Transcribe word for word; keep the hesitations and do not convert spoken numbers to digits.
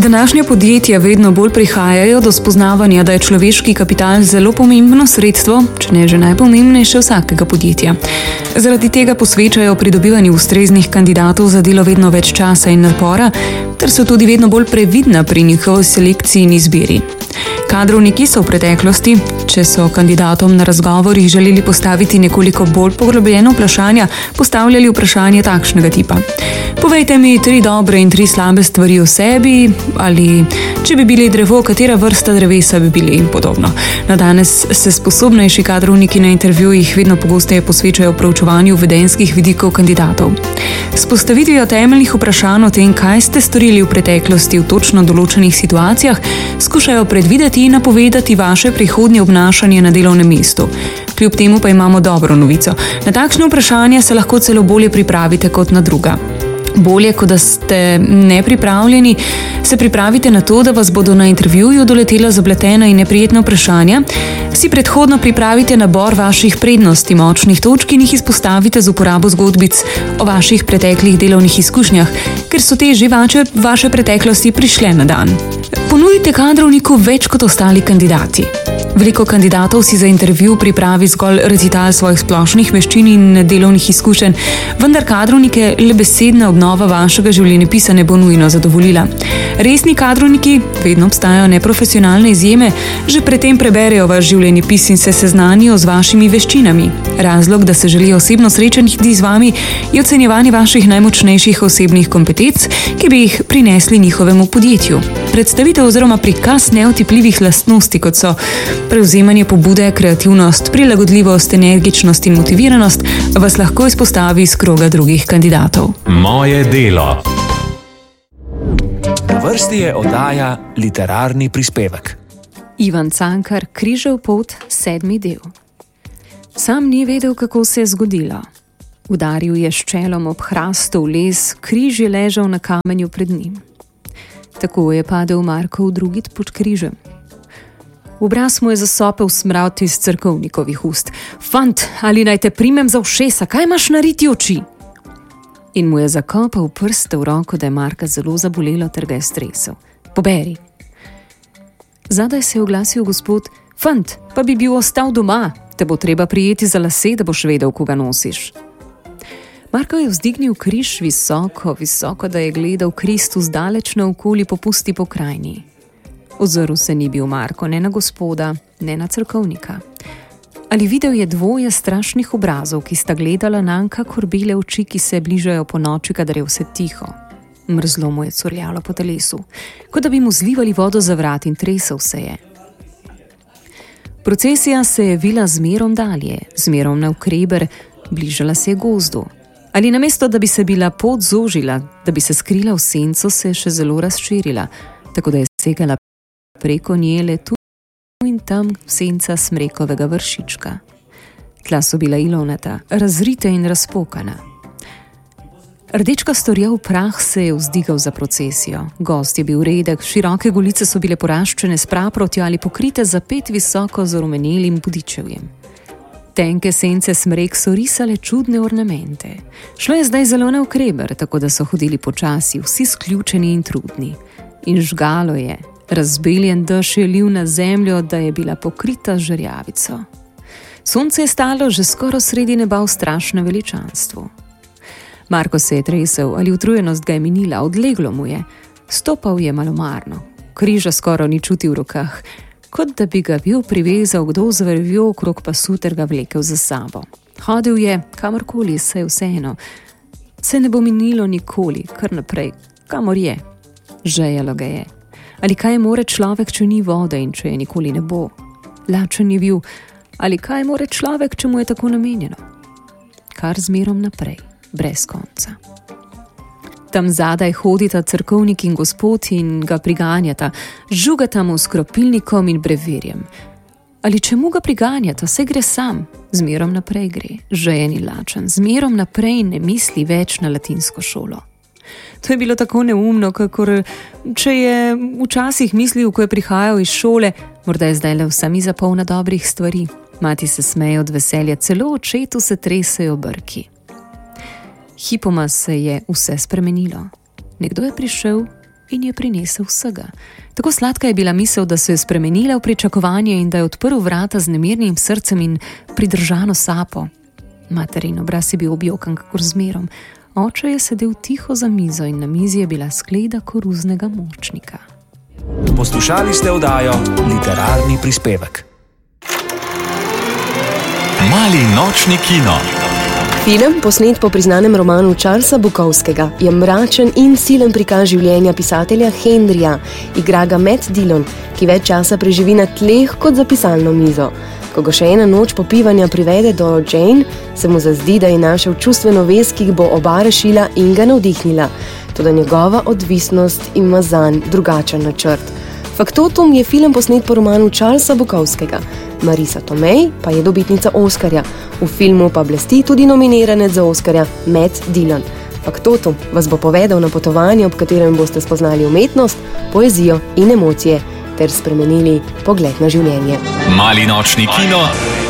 Današnja podjetja vedno bolj prihajajo do spoznavanja, da je človeški kapital zelo pomembno sredstvo, če ne že najpomembnejše vsakega podjetja. Zaradi tega posvečajo pridobivanju ustreznih kandidatov za delo vedno več časa in napora, ter so tudi vedno bolj previdna pri njihovi selekciji in izbiri. Kadrovniki so v preteklosti, če so kandidatom na razgovorih želeli postaviti nekoliko bolj poglobljeno vprašanja, postavljali vprašanje takšnega tipa. Povejte mi tri dobre in tri slabe stvari o sebi, ali če bi bili drevo, katera vrsta drevesa bi bili in podobno. Na danes se sposobnejši kadrovniki na intervjujih vedno pogosteje posvečajo proučevanju vedenjskih vidikov kandidatov. S postavitvijo temeljnih vprašanj o tem, kaj ste storili v preteklosti v točno določenih situacijah, skušajo predvideti in napovedati vaše prihodnje obnašanje na delovnem mestu. Kljub temu pa imamo dobro novico. Na takšne vprašanja se lahko celo bolje pripravite kot na druga. Bolje, kot da ste nepripravljeni, se pripravite na to, da vas bodo na intervjuju doletela zapletena in neprijetna vprašanja, si predhodno pripravite nabor vaših prednosti, močnih točk in jih izpostavite z uporabo zgodbic o vaših preteklih delovnih izkušnjah, ker so te že vaše, vaše preteklosti prišle na dan. Ponudite kadrovniku več kot ostali kandidati. Veliko kandidatov si za intervju pripravi zgolj recital svojih splošnih veščin in delovnih izkušenj, vendar kadrovnike le besedna obnova vašega življenjepisa ne bo nujno zadovoljila. Resni kadrovniki, vedno obstajajo neprofesionalne izjeme, že predtem preberejo vaš življenjepis in se seznanijo z vašimi veščinami. Razlog, da se želijo osebno srečati z vami, je ocenjevanje vaših najmočnejših osebnih kompetenc, ki bi jih prinesli njihovemu podjetju. Predstavitev oziroma prikaz neotipljivih lastnosti, kot so prevzemanje pobude, kreativnost, prilagodljivost, energičnost in motiviranost, vas lahko izpostavi iz kroga drugih kandidatov. Moje delo. Na vrsti je oddaja Literarni prispevek. Ivan Cankar, Križev pot, sedmi del. Sam ni vedel, kako se je zgodilo. Udaril je s čelom ob hrastu v les, križ je ležal na kamenju pred njim. Tako je padel Marko v drugi pod križem. V obraz mu je zasopel smrad iz cerkovnikovih ust. Fant, ali naj te primem za ušesa, kaj imaš nariti oči? In mu je zakopal prste v roko, da je Marka zelo zabolelo, ter ga je stresel. Poberi. Zadaj se je oglasil gospod. Fant, pa bi bil ostal doma, te bo treba prijeti za lase, da boš vedel, koga nosiš. Marko je vzdignil križ visoko, visoko, da je gledal Kristus daleč naokoli po pusti pokrajini. Ozrl se ni bil Marko ne na gospoda, ne na cerkovnika. Ali videl je dvoje strašnih obrazov, ki sta gledala nanj kakor bele oči, ki se bližajo po noči, kadar je vse tiho. Mrzlo mu je curljalo po telesu, kot da bi mu zlivali vodo za vrat, in tresel se je. Procesija se je vila zmerom dalje, zmerom navkreber, bližala se je gozdu. Ali namesto, da bi se bila pot zožila, da bi se skrila v senco, se je še zelo razširila, tako da je segala preko nje le tu in tam senca smrekovega vršička. Tla so bila ilovnata, razrita in razpokana. Rdečka storjav prah se je vzdigal za procesijo. Gost je bil redek, široke golice so bile poraščene s praprotjo ali pokrite za pet visoko z rumenelim budičevjem. Tenke sence smrek so risale čudne ornamente. Šlo je zdaj zelo navkreber, tako da so hodili počasi, vsi sključeni in trudni. In žgalo je, razbeljen dež je lil na zemljo, da je bila pokrita z žerjavico. Sonce je stalo že skoraj sredi neba v strašnem veličanstvu. Marko se je tresel, ali utrujenost ga je minila, odleglo mu je. Stopal je malomarno, križa skoraj ni čutil v rokah, kot da bi ga bil privezal kdo z vrvjo okrog pasu ter ga vlekel za sabo. Hodil je, kamorkoli, se je vseeno. Se ne bo minilo nikoli, kar naprej, kamor je. Žejalo ga je. Ali kaj more človek, če ni vode in če je nikoli ne bo? Lačen je bil. Ali kaj more človek, če mu je tako namenjeno? Kar zmerom naprej, brez konca. Tam zadaj hodita cerkovnik in gospod in ga priganjata, žugata mu s kropilnikom in brevirjem. Ali čemu ga priganjata, se gre sam, zmerom naprej gre, žejen in lačen, zmerom naprej ne misli več na latinsko šolo. To je bilo tako neumno, kakor če je včasih mislil, ko je prihajal iz šole, morda je zdaj le vsa miza polna dobrih stvari. Mati se smeje od veselja, celo očetu se tresejo brki. Hipoma se je vse spremenilo. Nekdo je prišel in je prinesel vsega. Tako sladka je bila misel, da se je spremenila v pričakovanje in da je odprl vrata z nemirnim srcem in pridržano sapo. Materin obraz je bil objokan kakor zmerom. Oče je sedel tiho za mizo in na mizi je bila skleda koruznega močnika. Poslušali ste oddajo Literarni prispevek. Mali nočni kino. Film, posnet po priznanem romanu Charlesa Bukowskega, je mračen in silen prikaz življenja pisatelja Henryja. Igra ga Matt Dillon, ki več časa preživi na tleh kot za pisalno mizo. Ko ga še ena noč popivanja privede do Jane, se mu zazdi, da je našel čustveno vez, ki jih bo oba rešila in ga navdihnila. Toda njegova odvisnost ima zanj drugačen načrt. Faktotum je film posnet po romanu Charlesa Bukowskega. Marisa Tomei pa je dobitnica Oskarja. V filmu pa blesti tudi nominiranec za Oskarja Matt Dillon. Faktotum vas bo povedal na potovanje, ob katerem boste spoznali umetnost, poezijo in emocije ter spremenili pogled na življenje. Mali nočni kino